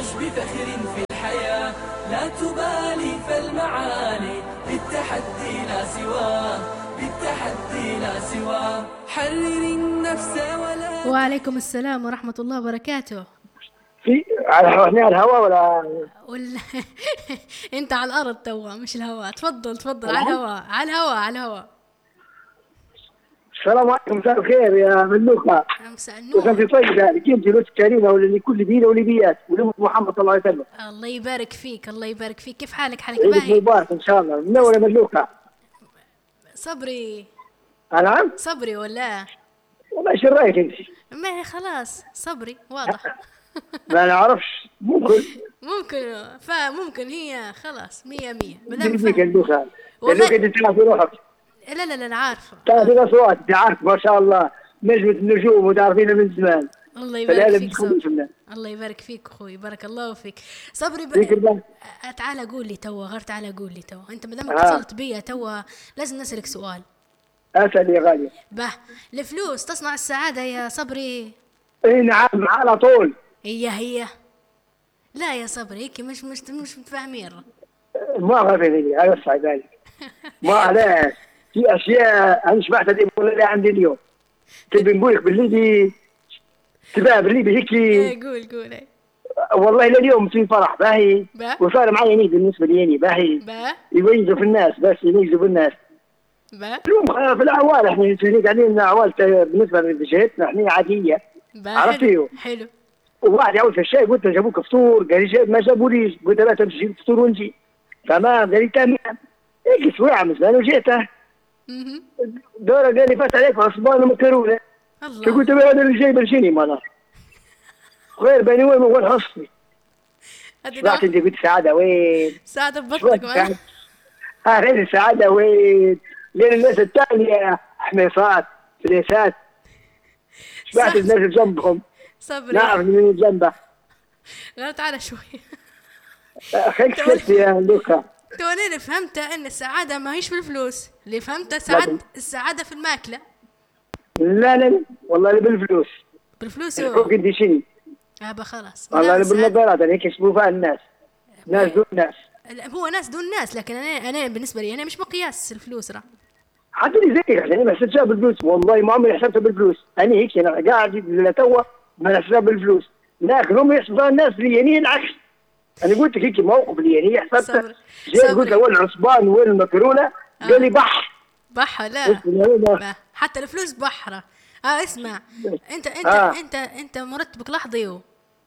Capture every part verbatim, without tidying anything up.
عش بفخر في الحياة، لا تبالي فالمعالي بالتحدي لا سواه، بالتحدي لا سواه. حرر النفس ولا. وعليكم السلام ورحمة الله وبركاته. في على على الهواء ولا ولا انت على الارض توا مش الهواء. تفضل تفضل على العم؟ الهواء على الهواء على الهواء. السلام عليكم، مساء الخير يا ملوكة. مساء وكان في النور. طيب ذلك انت لوت كريمه ولا لكل دين ولبيات ولمة محمد صلى الله عليه وسلم. الله يبارك فيك الله يبارك فيك. كيف حالك؟ حالك عيدك باهي؟ مبارك ان شاء الله. منور يا ملوكة. صبري نعم. صبري ولا والله ايش رايك انت؟ ما هي خلاص صبري واضح. ما نعرفش ممكن ممكن فممكن هي خلاص مية مية بدك مدام ملوكة. والله. ملوكة انت تعرف روحك، لا لا لا انا عارفه. تعرف الاصوات، انت عارف ما شاء الله نجمة النجوم وتعرفينها من زمان. الله يبارك فالهلا فيك بتكون صبري. فينا. الله يبارك فيك اخوي بارك الله فيك. صبري فيك ب... الله. تعال قول لي توا غير تعال قول لي توا انت مدام آه. اتصلت بيا توا لازم نسألك سؤال. اسال يا غالي. به الفلوس تصنع السعادة يا صبري؟ اي نعم على طول. هي هي لا يا صبري هيك مش مش مش متفاهمين. ما غفلني هذا الصعب ذلك. ما علاش في اشياء انا شبعتها دي ولا عندي اليوم. تبي نقول لك باللي دي تبقى باللي دي هيك. ايه قول قول ايه. والله الى اليوم في فرح باهي با وصار معي نيد بالنسبه لي باهي با يميزوا في الناس بس يميزوا بالناس. با اليوم في الاعوال احنا في قاعدين اعوال بالنسبه لجهتنا احنا عاديه. با عرفتيه؟ حلو حلو. وواحد يعود في الشاي قلت له جابوك فطور، قال لي جاب ما جابوليش، قلت له لا تمشي الفطور ونجي. تمام، قال لي تمام. هيك سواعة من زمان وجيته. مهم. دورة قال لي فات عليك عصبان ومكرونه. الله فقلت له هذا اللي جايب الجيني مالا. غير بيني وين وين حصني. هذه شبعت انت قلت سعاده وين؟ سعادة ببطنك شبعت معنا. ها غير السعاده وين؟ لين الناس الثانيه حميصات فليسات. شبعت صح. الناس اللي جنبهم. صبري نعرف من جنبه. غير تعال شوي. خليك سكت يا لوكا. تو انا اللي فهمته ان السعادة ما هيش في الفلوس، اللي فهمته سعادة السعادة في الماكلة. لا لا لا والله اللي بالفلوس. بالفلوس الحقوق هو. انت شني؟ اه خلاص. والله لا، اللي السعادة- بالنظارات اللي هيك يشبهوا فيها الناس. ناس دون ناس. لا، هو ناس دون ناس، لكن انا انا بالنسبة لي انا مش مقياس الفلوس راه. حتى اللي زيك عشان ما حسبتها بالفلوس، والله ما عمري حسبتها بالفلوس. انا هيك انا قاعد لتوا ما نحسبها بالفلوس، لكن هم يحسبوها الناس ليانين العكس. انا قلت لك هيك موقف لياني حسبته. صبر. جيت صبر. قلت له وين العصبان وين المكرونه؟ قال لي بح. بحة لا. قلت له لا. ما. حتى الفلوس بحرة. اه اسمع انت انت آه. انت انت مرتبك لحظي هو.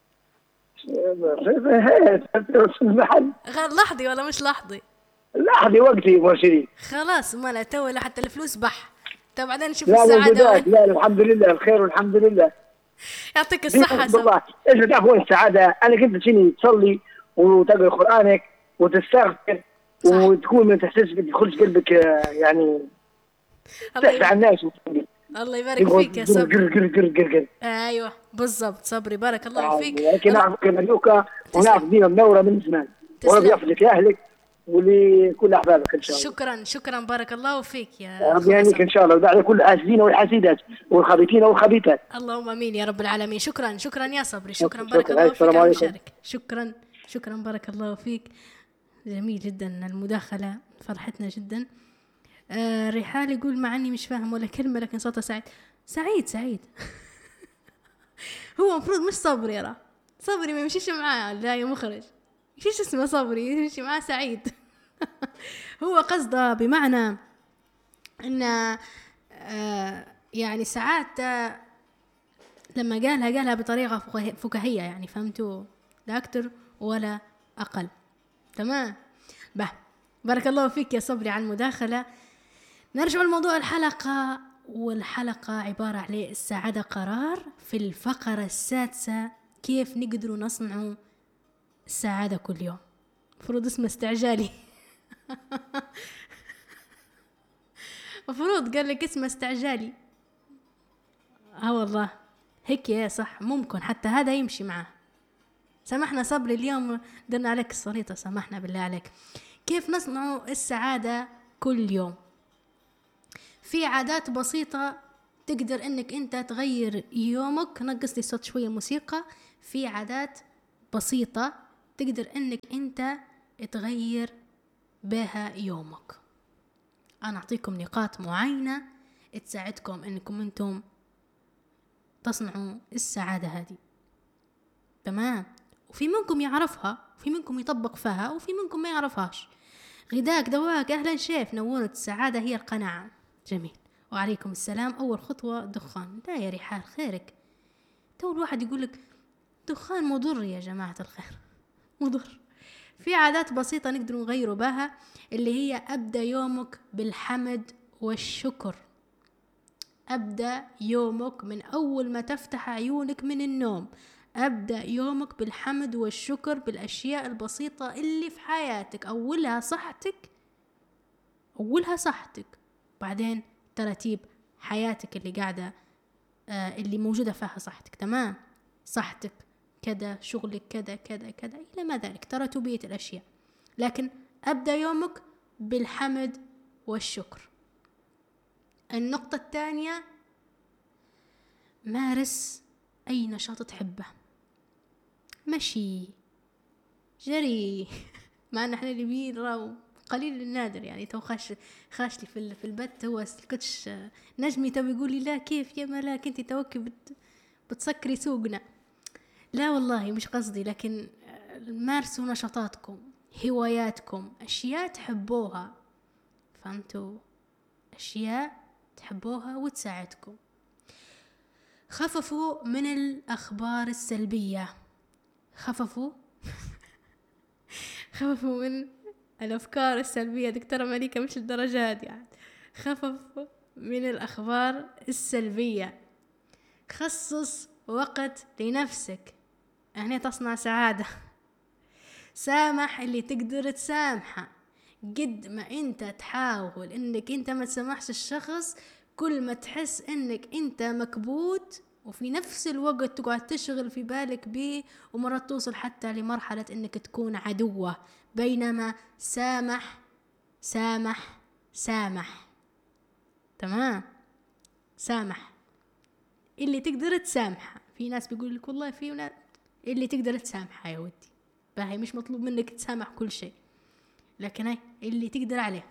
المحل غير لحظي ولا مش لحظي؟ لحظي وقتي مرشدين. خلاص مالا تو لا حتى الفلوس بح. تو بعدين نشوف لا لا السعادة لا وين. لا الحمد لله بخير والحمد لله. يعطيك الصحة صبري. والله ايش بتعرف وين السعاده؟ انا كنت تجيني تصلي وتقرا قرانك وتستغفر صح. وتكون ما تحسش تدخلش قلبك آه، يعني الله تحت على يبارك. الناس. الله يبارك فيك يا صبري. قر قر قر قر قر. ايوه بالضبط صبري بارك الله فيك. لكن نعرفك يا ملوكة تسلم. ونعرف دينا منوره من زمان. تسلم. وربي يحفظك لاهلك ولكل احبابك ان شاء الله. شكرا شكرا بارك الله فيك يا ربي أخونا يهنيك صبري. ان شاء الله ويدع كل الحاسدين والحاسدات والخبيثين والخبيثات. اللهم امين يا رب العالمين. شكرا شكرا يا صبري. شكرا شكراً. بارك الله فيك السلام على عليكم. المشاركة. شكرا شكرا بارك الله فيك. جميل جدا المداخلة فرحتنا جدا. آه رحال يقول مع اني مش فاهم ولا كلمة لكن صوته سعيد. سعيد سعيد. هو مفروض مش صبري راه. صبري ما يمشيش معاه لا يا مخرج. ايش اسمه صبري يمشي معاه سعيد. هو قصده بمعنى ان آه يعني ساعات لما قالها قالها بطريقة فكاهية يعني فهمتوا لا أكتر ولا أقل. تمام به بارك الله فيك يا صبري على المداخلة. نرجع لموضوع الحلقة، والحلقة عبارة عن السعادة قرار. في الفقرة السادسة كيف نقدروا نصنعوا السعادة كل يوم. مفروض اسمه استعجالي. مفروض قال لك اسمه استعجالي. اه والله هيك يا صح ممكن حتى هذا يمشي معه. سامحنا صبري اليوم درنا عليك السليطة سامحنا بالله عليك. كيف نصنع السعادة كل يوم؟ في عادات بسيطة تقدر انك انت تغير يومك. نقص لي صوت شوية موسيقى. في عادات بسيطة تقدر انك انت تغير بها يومك. انا اعطيكم نقاط معينة تساعدكم انكم انتم تصنعوا السعادة هذه. تمام. وفي منكم يعرفها، وفي منكم يطبق فيها، وفي منكم ما يعرفهاش. غذاك دواك. اهلا شيف نورت. السعادة هي القناعة. جميل. وعليكم السلام. اول خطوة دخان. لا يا رحال خيرك. تو الواحد يقولك دخان مضر يا جماعة الخير، مضر. في عادات بسيطة نقدر نغير بها، اللي هي أبدأ يومك بالحمد والشكر. أبدأ يومك من أول ما تفتح عيونك من النوم، أبدأ يومك بالحمد والشكر بالأشياء البسيطة اللي في حياتك. أولها صحتك، أولها صحتك، بعدين ترتيب حياتك اللي قاعدة آه اللي موجودة فيها صحتك. تمام. صحتك كذا، شغلك كذا كذا كذا إلى ما ذلك، ترتيبية الأشياء. لكن أبدأ يومك بالحمد والشكر. النقطة الثانية، مارس أي نشاط تحبه. مشي، جري. مع أن احنا اللي بيه قليل النادر يعني. تو خاش خاش لي في في البت هو كنتش نجمي تو يقول لي لا كيف يا ملاك انت توكي بت بتسكري سوقنا. لا والله مش قصدي، لكن مارسوا نشاطاتكم، هواياتكم، أشياء تحبوها. فهمتوا؟ أشياء تحبوها وتساعدكم. خففوا من الأخبار السلبية. خففوا خففوا من الأفكار السلبية. دكتورة مليكة مش الدرجات يعني. خففوا من الأخبار السلبية. خصص وقت لنفسك، هنا تصنع سعادة. سامح اللي تقدر تسامحه. قد ما انت تحاول انك انت ما تسامحش الشخص، كل ما تحس انك انت مكبوت، وفي نفس الوقت تقعد تشغل في بالك بيه، ومرات توصل حتى لمرحلة انك تكون عدوة. بينما سامح سامح سامح. تمام. سامح اللي تقدر تسامحه. في ناس بيقول لك والله في ناس اللي تقدر تسامحه يا ودي، باهي مش مطلوب منك تسامح كل شيء، لكن هاي اللي تقدر عليه.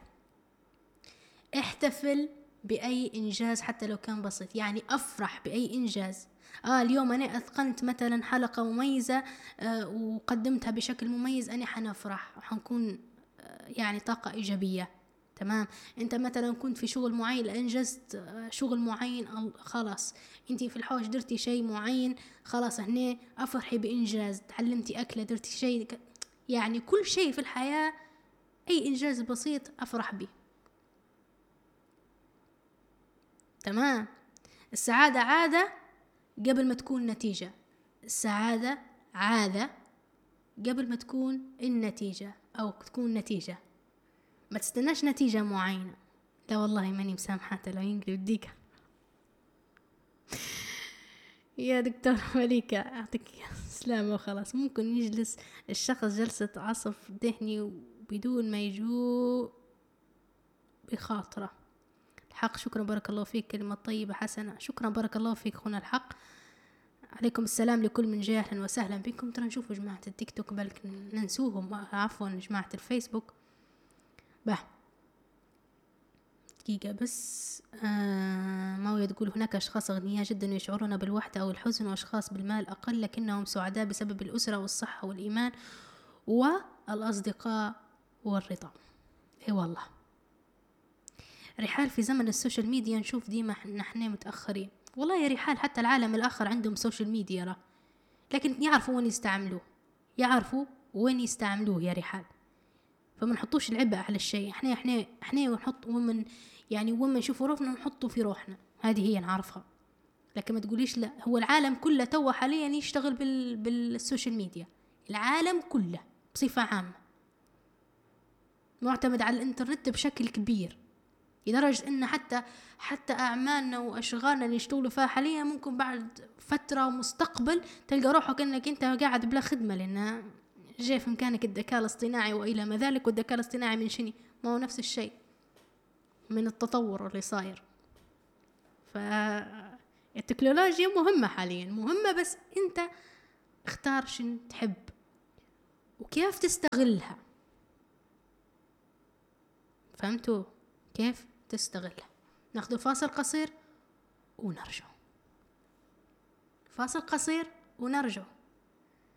احتفل بأي إنجاز حتى لو كان بسيط، يعني أفرح بأي إنجاز. آه اليوم أنا أتقنت مثلا حلقة مميزة آه وقدمتها بشكل مميز، أنا حنفرح وحنكون آه يعني طاقة إيجابية. تمام. انت مثلا كنت في شغل معين، انجزت شغل معين، او خلاص انت في الحوش درتي شيء معين، خلاص هنا افرحي بانجاز. تعلمتي اكله، درتي شيء، يعني كل شيء في الحياة اي انجاز بسيط افرح به. تمام. السعادة عادة قبل ما تكون نتيجة. السعادة عادة قبل ما تكون النتيجة او تكون نتيجة. ما تستناش نتيجة معينة. لا والله ماني مسامحاته لو ينقلب ديك. يا دكتور مليكة أعطيك سلامة وخلاص. ممكن يجلس الشخص جلسة عصف ذهني بدون ما يجو بخاطرة. الحق شكرا بارك الله فيك. كلمة طيبة حسنة. شكرا بارك الله فيك خونا الحق. عليكم السلام لكل من جاء. أهلا وسهلا بكم. ترى نشوفوا جماعة التيك توك بلك ننسوهم، عفوا جماعة الفيسبوك. به دقيقة بس. آه ماوية تقول هناك أشخاص أغنياء جدا يشعرون بالوحدة أو الحزن، وأشخاص بالمال أقل لكنهم سعداء بسبب الأسرة والصحة والإيمان والأصدقاء والرضا. إي والله رحال، في زمن السوشيال ميديا نشوف ديما نحن متأخرين. والله يا رحال حتى العالم الآخر عندهم سوشيال ميديا را، لكن يعرفوا وين يستعملوه، يعرفوا وين يستعملوه يا رحال. فما نحطوش العبء على الشيء. احنا احنا احنا ونحط ومن يعني ومن نشوف روحنا نحطه في روحنا، هذه هي نعرفها. لكن ما تقوليش لا، هو العالم كله تو حاليا يشتغل بال بالسوشيال ميديا. العالم كله بصفة عامة معتمد على الانترنت بشكل كبير، لدرجة ان حتى حتى اعمالنا واشغالنا اللي يشتغلوا فيها حاليا ممكن بعد فترة ومستقبل تلقى روحك انك انت قاعد بلا خدمة، لان جاي في مكانك الذكاء الاصطناعي والى ما ذلك. والذكاء الاصطناعي من شني؟ ما هو نفس الشيء من التطور اللي صاير. فالتكنولوجيا مهمة حاليا، مهمة، بس انت اختار شن تحب وكيف تستغلها. فهمتوا كيف تستغلها؟ ناخذ فاصل قصير ونرجع. فاصل قصير ونرجع.